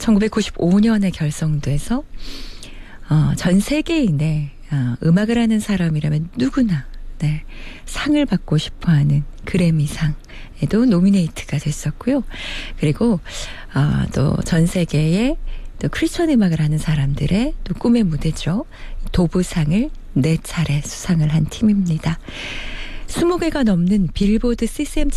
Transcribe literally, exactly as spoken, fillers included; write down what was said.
천구백구십오 년에 결성돼서 어, 전 세계인의 어, 음악을 하는 사람이라면 누구나 네, 상을 받고 싶어하는 그래미상에도 노미네이트가 됐었고요. 그리고 어, 또 전 세계의 또 크리스천 음악을 하는 사람들의 또 꿈의 무대죠. 도브상을 네 차례 수상을 한 팀입니다. 스무 개가 넘는 빌보드 씨씨엠